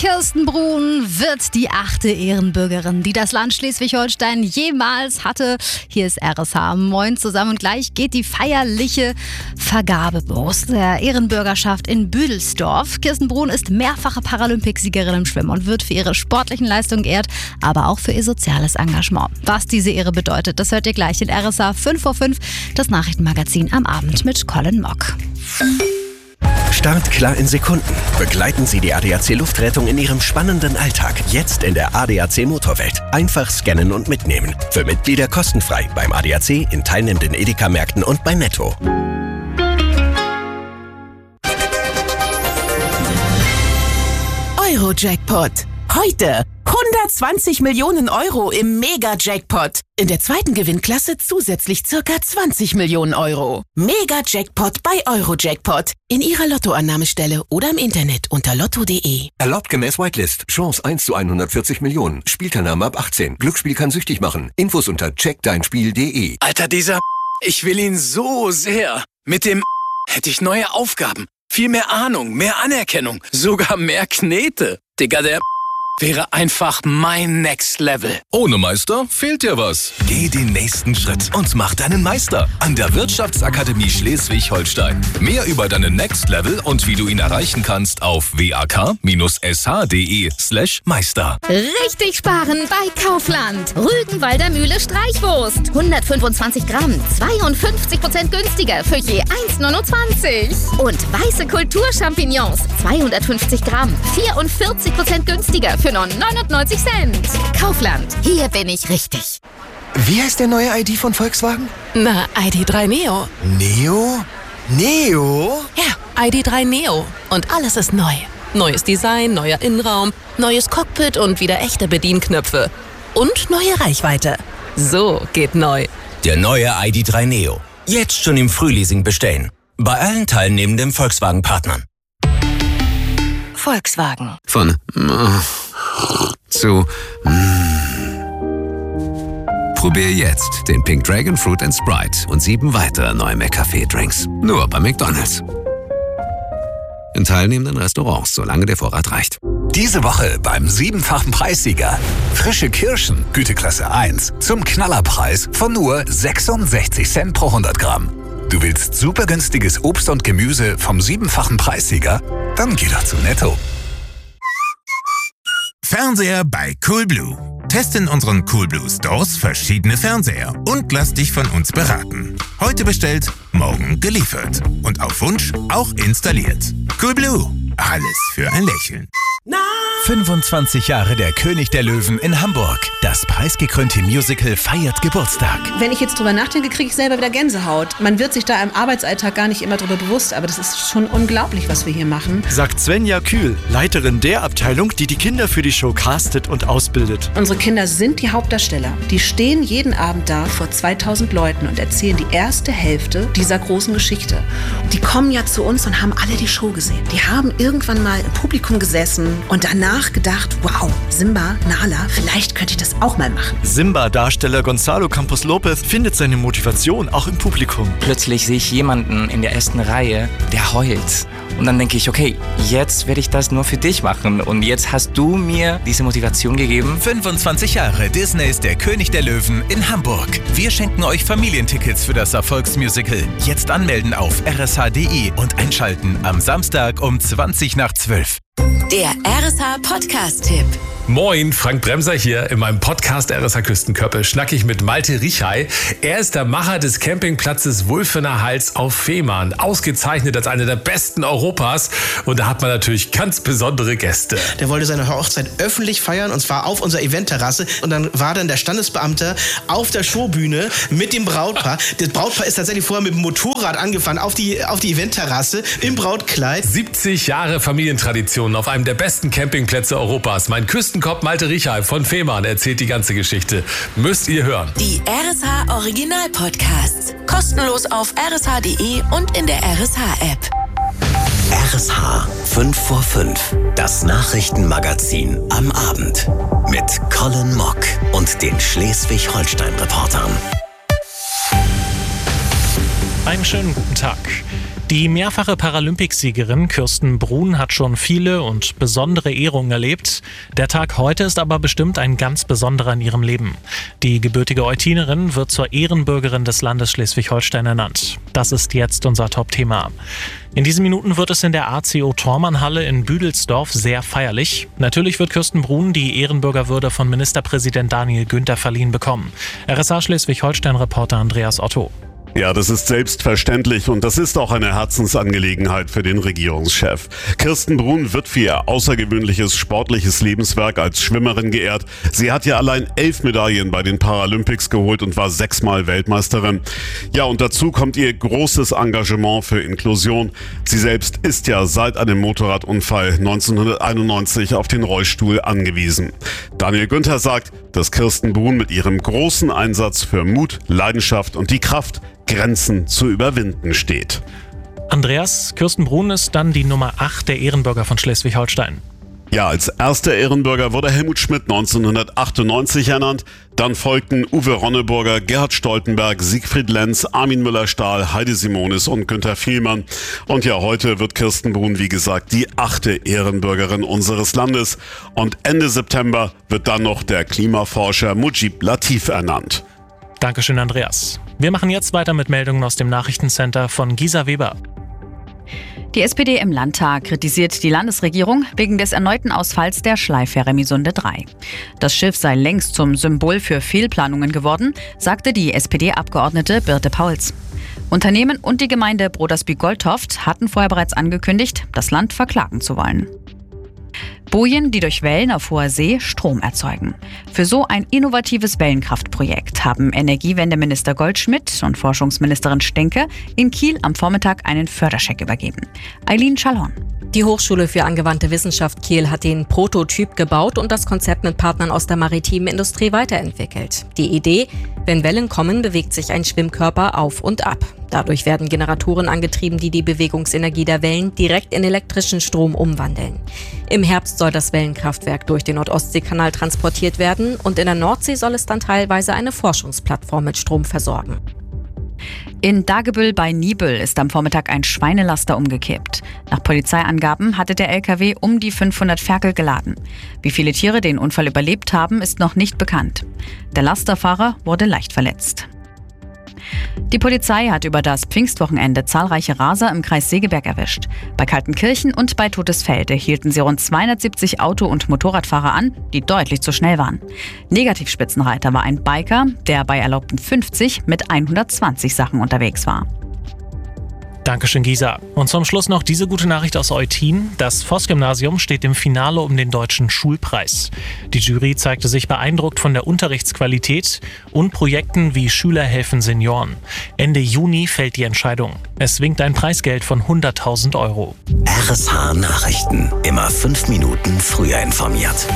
Kirsten Bruhn wird die 8. Ehrenbürgerin, die das Land Schleswig-Holstein jemals hatte. Hier ist RSH. Moin zusammen und gleich geht die feierliche Vergabe los der Ehrenbürgerschaft in Büdelsdorf. Kirsten Bruhn ist mehrfache Paralympicsiegerin im Schwimmen und wird für ihre sportlichen Leistungen geehrt, aber auch für ihr soziales Engagement. Was diese Ehre bedeutet, das hört ihr gleich in RSH 5:05 Uhr, das Nachrichtenmagazin am Abend mit Colin Mock. Start klar in Sekunden. Begleiten Sie die ADAC Luftrettung in Ihrem spannenden Alltag. Jetzt in der ADAC Motorwelt. Einfach scannen und mitnehmen. Für Mitglieder kostenfrei beim ADAC, in teilnehmenden Edeka-Märkten und bei Netto. Euro-Jackpot. Heute 120 Millionen Euro im Mega-Jackpot. In der zweiten Gewinnklasse zusätzlich ca. 20 Millionen Euro. Mega-Jackpot bei Euro-Jackpot. In Ihrer Lottoannahmestelle oder im Internet unter lotto.de. Erlaubt gemäß Whitelist. Chance 1 zu 140 Millionen. Spielteilnahme ab 18. Glücksspiel kann süchtig machen. Infos unter checkdeinspiel.de. Alter, dieser ich will ihn so sehr. Mit dem hätte ich neue Aufgaben. Viel mehr Ahnung, mehr Anerkennung, sogar mehr Knete. Digga, der wäre einfach mein Next Level. Ohne Meister fehlt dir was. Geh den nächsten Schritt und mach deinen Meister an der Wirtschaftsakademie Schleswig-Holstein. Mehr über deinen Next Level und wie du ihn erreichen kannst auf wak-sh.de/Meister. Richtig sparen bei Kaufland. Rügenwalder Mühle Streichwurst. 125 Gramm, 52% günstiger für je 1,29. Und weiße Kulturchampignons, 250 Gramm, 44% günstiger für nur 99 Cent. Kaufland, hier bin ich richtig. Wie heißt der neue ID von Volkswagen? Na, ID.3 Neo. Neo? Neo? Ja, ID.3 Neo. Und alles ist neu. Neues Design, neuer Innenraum, neues Cockpit und wieder echte Bedienknöpfe. Und neue Reichweite. So geht neu. Der neue ID.3 Neo. Jetzt schon im Frühleasing bestellen. Bei allen teilnehmenden Volkswagen-Partnern. Volkswagen. Von zu Probier jetzt den Pink Dragon Fruit & Sprite und 7 weitere neue McCafé-Drinks. Nur bei McDonald's. In teilnehmenden Restaurants, solange der Vorrat reicht. Diese Woche beim 7-fachen Preissieger. Frische Kirschen, Güteklasse 1, zum Knallerpreis von nur 66 Cent pro 100 Gramm. Du willst super günstiges Obst und Gemüse vom 7-fachen Preissieger? Dann geh doch zu Netto. Fernseher bei Coolblue. Teste in unseren Coolblue Stores verschiedene Fernseher und lass dich von uns beraten. Heute bestellt, morgen geliefert. Und auf Wunsch auch installiert. Coolblue. Alles für ein Lächeln. 25 Jahre der König der Löwen in Hamburg. Das preisgekrönte Musical feiert Geburtstag. Wenn ich jetzt drüber nachdenke, kriege ich selber wieder Gänsehaut. Man wird sich da im Arbeitsalltag gar nicht immer drüber bewusst, aber das ist schon unglaublich, was wir hier machen. Sagt Svenja Kühl, Leiterin der Abteilung, die die Kinder für die Show castet und ausbildet. Unsere Kinder sind die Hauptdarsteller. Die stehen jeden Abend da vor 2000 Leuten und erzählen die erste Hälfte dieser großen Geschichte. Die kommen ja zu uns und haben alle die Show gesehen. Die haben irgendwann mal im Publikum gesessen und danach gedacht, wow, Simba, Nala, vielleicht könnte ich das auch mal machen. Simba-Darsteller Gonzalo Campos Lopez findet seine Motivation auch im Publikum. Plötzlich sehe ich jemanden in der ersten Reihe, der heult. Und dann denke ich, okay, jetzt werde ich das nur für dich machen. Und jetzt hast du mir diese Motivation gegeben. 25 Jahre Disney ist der König der Löwen in Hamburg. Wir schenken euch Familientickets für das Erfolgsmusical. Jetzt anmelden auf rsh.de und einschalten am Samstag um 11:20. Der RSH Podcast-Tipp. Moin, Frank Bremser hier. In meinem Podcast RSH Küstenkörper schnacke ich mit Malte Richay. Er ist der Macher des Campingplatzes Wulfener Hals auf Fehmarn. Ausgezeichnet als einer der besten Europas. Und da hat man natürlich ganz besondere Gäste. Der wollte seine Hochzeit öffentlich feiern und zwar auf unserer Eventterrasse. Und dann war dann der Standesbeamte auf der Showbühne mit dem Brautpaar. Das Brautpaar ist tatsächlich vorher mit dem Motorrad angefahren auf die Eventterrasse im Brautkleid. 70 Jahre Familientradition auf einem der besten Campingplätze Europas. Mein Küstenkopf Malte Richay von Fehmarn erzählt die ganze Geschichte. Müsst ihr hören. Die RSH Original Podcasts. Kostenlos auf rsh.de und in der RSH-App. RSH 5:05. Das Nachrichtenmagazin am Abend. Mit Colin Mock und den Schleswig-Holstein-Reportern. Einen schönen guten Tag. Die mehrfache Paralympicsiegerin Kirsten Bruhn hat schon viele und besondere Ehrungen erlebt. Der Tag heute ist aber bestimmt ein ganz besonderer in ihrem Leben. Die gebürtige Eutinerin wird zur Ehrenbürgerin des Landes Schleswig-Holstein ernannt. Das ist jetzt unser Top-Thema. In diesen Minuten wird es in der ACO-Thormann-Halle in Büdelsdorf sehr feierlich. Natürlich wird Kirsten Bruhn die Ehrenbürgerwürde von Ministerpräsident Daniel Günther verliehen bekommen. RSA Schleswig-Holstein-Reporter Andreas Otto. Ja, das ist selbstverständlich und das ist auch eine Herzensangelegenheit für den Regierungschef. Kirsten Bruhn wird für ihr außergewöhnliches sportliches Lebenswerk als Schwimmerin geehrt. Sie hat ja allein 11 Medaillen bei den Paralympics geholt und war 6-mal Weltmeisterin. Ja, und dazu kommt ihr großes Engagement für Inklusion. Sie selbst ist ja seit einem Motorradunfall 1991 auf den Rollstuhl angewiesen. Daniel Günther sagt, dass Kirsten Bruhn mit ihrem großen Einsatz für Mut, Leidenschaft und die Kraft, Grenzen zu überwinden steht. Andreas, Kirsten Bruhn ist dann die Nummer 8 der Ehrenbürger von Schleswig-Holstein. Ja, als erster Ehrenbürger wurde Helmut Schmidt 1998 ernannt. Dann folgten Uwe Ronneburger, Gerhard Stoltenberg, Siegfried Lenz, Armin Müller-Stahl, Heide Simonis und Günther Vielmann. Und ja, heute wird Kirsten Bruhn, wie gesagt, die 8. Ehrenbürgerin unseres Landes. Und Ende September wird dann noch der Klimaforscher Mujib Latif ernannt. Dankeschön, Andreas. Wir machen jetzt weiter mit Meldungen aus dem Nachrichtencenter von Gisa Weber. Die SPD im Landtag kritisiert die Landesregierung wegen des erneuten Ausfalls der Schleifähre Misunde 3. Das Schiff sei längst zum Symbol für Fehlplanungen geworden, sagte die SPD-Abgeordnete Birte Pauls. Unternehmen und die Gemeinde Brodersby-Goldhoft hatten vorher bereits angekündigt, das Land verklagen zu wollen. Bojen, die durch Wellen auf hoher See Strom erzeugen. Für so ein innovatives Wellenkraftprojekt haben Energiewendeminister Goldschmidt und Forschungsministerin Stenke in Kiel am Vormittag einen Förderscheck übergeben. Eileen Schallhorn. Die Hochschule für angewandte Wissenschaft Kiel hat den Prototyp gebaut und das Konzept mit Partnern aus der maritimen Industrie weiterentwickelt. Die Idee: wenn Wellen kommen, bewegt sich ein Schwimmkörper auf und ab. Dadurch werden Generatoren angetrieben, die die Bewegungsenergie der Wellen direkt in elektrischen Strom umwandeln. Im Herbst soll das Wellenkraftwerk durch den Nord-Ostsee-Kanal transportiert werden und in der Nordsee soll es dann teilweise eine Forschungsplattform mit Strom versorgen. In Dagebüll bei Niebüll ist am Vormittag ein Schweinelaster umgekippt. Nach Polizeiangaben hatte der LKW um die 500 Ferkel geladen. Wie viele Tiere den Unfall überlebt haben, ist noch nicht bekannt. Der Lasterfahrer wurde leicht verletzt. Die Polizei hat über das Pfingstwochenende zahlreiche Raser im Kreis Segeberg erwischt. Bei Kaltenkirchen und bei Todesfelde hielten sie rund 270 Auto- und Motorradfahrer an, die deutlich zu schnell waren. Negativspitzenreiter war ein Biker, der bei erlaubten 50 mit 120 Sachen unterwegs war. Dankeschön, Gisa. Und zum Schluss noch diese gute Nachricht aus Eutin. Das Voss-Gymnasium steht im Finale um den Deutschen Schulpreis. Die Jury zeigte sich beeindruckt von der Unterrichtsqualität und Projekten wie Schüler helfen Senioren. Ende Juni fällt die Entscheidung. Es winkt ein Preisgeld von 100.000 €. RSH Nachrichten. Immer 5 Minuten früher informiert.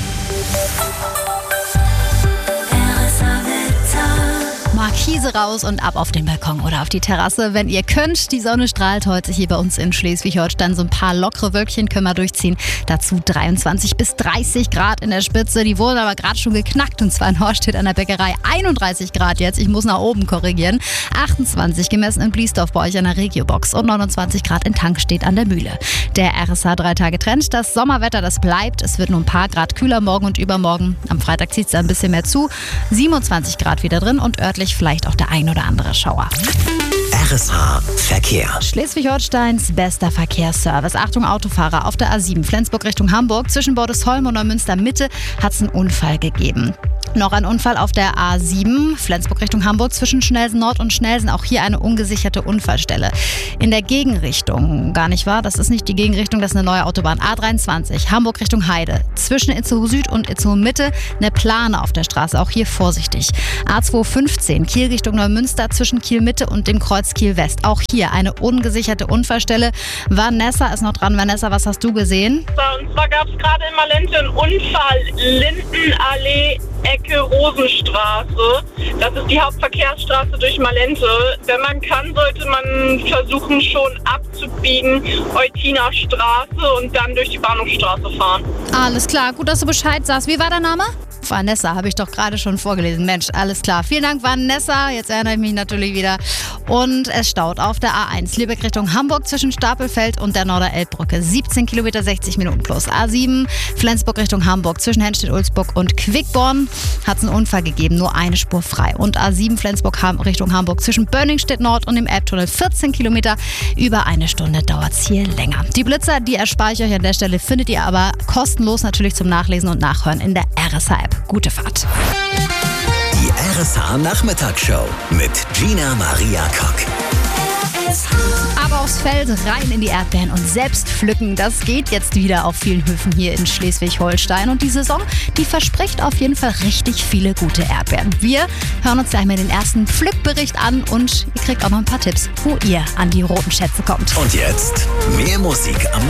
Markise raus und ab auf den Balkon oder auf die Terrasse, wenn ihr könnt. Die Sonne strahlt heute hier bei uns in Schleswig-Holstein. So ein paar lockere Wölkchen können wir durchziehen. Dazu 23 bis 30 Grad in der Spitze. Die wurden aber gerade schon geknackt. Und zwar in Horstedt an der Bäckerei 31 Grad jetzt. Ich muss nach oben korrigieren. 28 gemessen in Bliesdorf bei euch an der Regiobox. Und 29 Grad in Tankstedt an der Mühle. Der RSH 3-Tage-Trend. Das Sommerwetter, das bleibt. Es wird nur ein paar Grad kühler morgen und übermorgen. Am Freitag zieht es ein bisschen mehr zu. 27 Grad wieder drin und örtlich vielleicht auch der ein oder andere Schauer. RSH Verkehr. Schleswig-Holsteins bester Verkehrsservice. Achtung Autofahrer, auf der A7 Flensburg Richtung Hamburg zwischen Bordesholm und Neumünster Mitte hat es einen Unfall gegeben. Noch ein Unfall auf der A7 Flensburg Richtung Hamburg zwischen Schnelsen Nord und Schnelsen. Auch hier eine ungesicherte Unfallstelle. In der Gegenrichtung, gar nicht wahr? Das ist nicht die Gegenrichtung, das ist eine neue Autobahn. A23 Hamburg Richtung Heide. Zwischen Itzehoe Süd und Itzehoe Mitte eine Plane auf der Straße. Auch hier vorsichtig. A215 Kiel Richtung Neumünster zwischen Kiel Mitte und dem Kreuz Kiel West. Auch hier eine ungesicherte Unfallstelle. Vanessa ist noch dran. Vanessa, was hast du gesehen? Und zwar gab es gerade in Malente einen Unfall. Lindenallee, Ecke Rosenstraße. Das ist die Hauptverkehrsstraße durch Malente. Wenn man kann, sollte man versuchen, schon abzubiegen, Eutiner Straße und dann durch die Bahnhofstraße fahren. Alles klar, gut, dass du Bescheid sagst. Wie war der Name? Vanessa, habe ich doch gerade schon vorgelesen. Mensch, alles klar. Vielen Dank, Vanessa. Jetzt erinnere ich mich natürlich wieder. Und es staut auf der A1 Lübeck Richtung Hamburg zwischen Stapelfeld und der Norder-Elbbrücke. 17 Kilometer, 60 Minuten plus. A7 Flensburg Richtung Hamburg zwischen Hennstedt-Ulzburg und Quickborn hat es einen Unfall gegeben, nur eine Spur frei. Und A7 Flensburg Richtung Hamburg zwischen Bönningstedt Nord und dem Elbtunnel 14 Kilometer. Über eine Stunde dauert es hier länger. Die Blitzer, die erspare ich euch an der Stelle, findet ihr aber kostenlos natürlich zum Nachlesen und Nachhören in der RSH-App. Gute Fahrt. Die RSH Nachmittagsshow mit Gina Maria Kock. Aber aufs Feld, rein in die Erdbeeren und selbst pflücken, das geht jetzt wieder auf vielen Höfen hier in Schleswig-Holstein. Und die Saison, die verspricht auf jeden Fall richtig viele gute Erdbeeren. Wir hören uns gleich mal den ersten Pflückbericht an und ihr kriegt auch noch ein paar Tipps, wo ihr an die roten Schätze kommt. Und jetzt mehr Musik am